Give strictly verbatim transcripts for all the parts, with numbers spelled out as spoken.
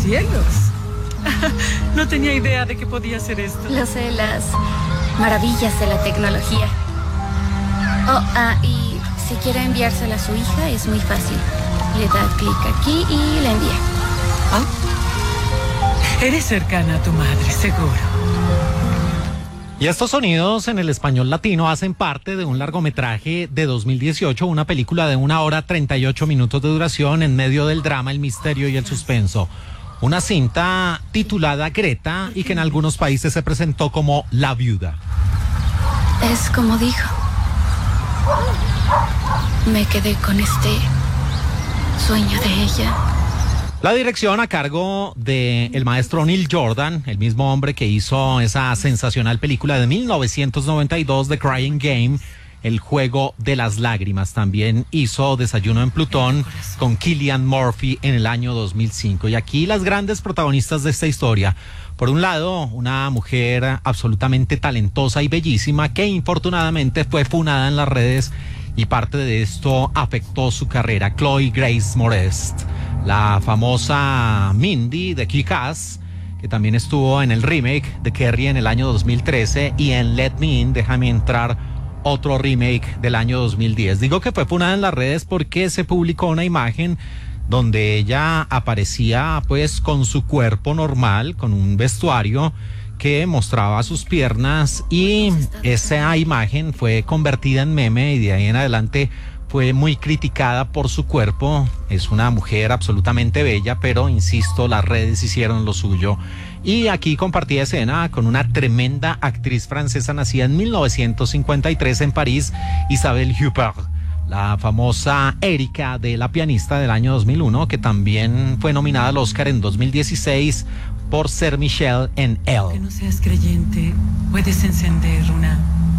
cielos. No tenía idea de que podía hacer esto. Lo sé, las maravillas de la tecnología. Oh, ah, y si quiere enviársela a su hija, es muy fácil. Le da clic aquí y la envía. Oh. Eres cercana a tu madre, seguro. Y estos sonidos en el español latino hacen parte de un largometraje de dos mil dieciocho, una película de una hora treinta y ocho minutos de duración en medio del drama, el misterio y el suspenso. Una cinta titulada Greta y que en algunos países se presentó como La Viuda. Es como dijo. Me quedé con este sueño de ella. La dirección a cargo de el maestro Neil Jordan, el mismo hombre que hizo esa sensacional película de mil novecientos noventa y dos, The Crying Game, El Juego de las Lágrimas. También hizo Desayuno en Plutón con Cillian Murphy en el año dos mil cinco. Y aquí las grandes protagonistas de esta historia. Por un lado, una mujer absolutamente talentosa y bellísima que infortunadamente fue funada en las redes y parte de esto afectó su carrera. Chloe Grace Moretz, la famosa Mindy de Kick-Ass, que también estuvo en el remake de Carrie en el año dos mil trece y en Let Me In, Déjame Entrar, otro remake del año dos mil diez. Digo que fue funada en las redes porque se publicó una imagen donde ella aparecía pues con su cuerpo normal, con un vestuario que mostraba sus piernas, y esa imagen fue convertida en meme y de ahí en adelante fue muy criticada por su cuerpo. Es una mujer absolutamente bella, pero insisto, las redes hicieron lo suyo. Y aquí compartía escena con una tremenda actriz francesa nacida en mil novecientos cincuenta y tres en París, Isabelle Huppert, la famosa Erika de La pianista del año dos mil uno, que también fue nominada al Oscar en dos mil dieciséis por ser Michelle en Elle. Aunque no seas creyente, puedes encender una...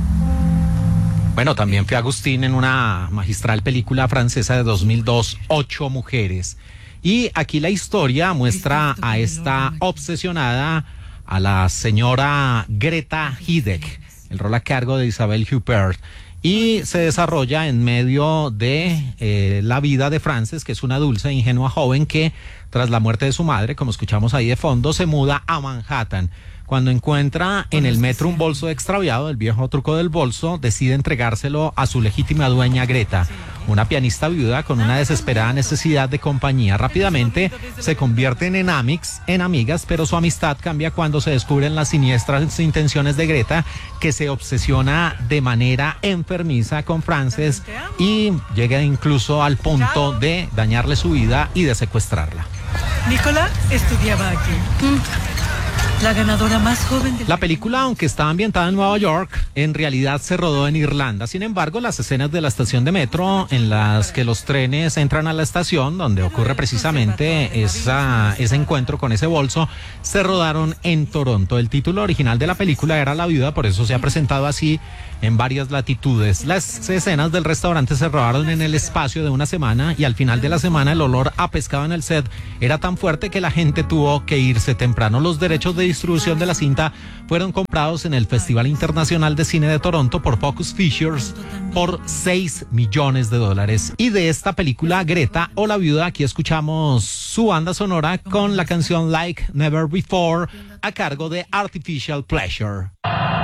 Bueno, también fue Agustín en una magistral película francesa de dos mil dos, Ocho Mujeres. Y aquí la historia muestra a esta obsesionada, a la señora Greta Hidek, el rol a cargo de Isabelle Huppert. Y se desarrolla en medio de eh, la vida de Frances, que es una dulce e ingenua joven que, tras la muerte de su madre, como escuchamos ahí de fondo, se muda a Manhattan. Cuando encuentra en el metro un bolso extraviado, el viejo truco del bolso, decide entregárselo a su legítima dueña Greta, una pianista viuda con una desesperada necesidad de compañía. Rápidamente se convierten en amics, en amigas, pero su amistad cambia cuando se descubren las siniestras intenciones de Greta, que se obsesiona de manera enfermiza con Frances y llega incluso al punto de dañarle su vida y de secuestrarla. Nicola estudiaba aquí. Mm. La ganadora más joven de la película, aunque está ambientada en Nueva York, en realidad se rodó en Irlanda. Sin embargo, las escenas de la estación de metro en las que los trenes entran a la estación, donde ocurre precisamente esa, ese encuentro con ese bolso, se rodaron en Toronto. El título original de la película era La Viuda, por eso se ha presentado así en varias latitudes. Las escenas del restaurante se rodaron en el espacio de una semana y al final de la semana el olor a pescado en el set era tan fuerte que la gente tuvo que irse temprano. Los derechos de distribución de la cinta fueron comprados en el Festival Internacional de Cine de Toronto por Focus Features por seis millones de dólares. Y de esta película, Greta o La Viuda, aquí escuchamos su banda sonora con la canción Like Never Before a cargo de Artificial Pleasure.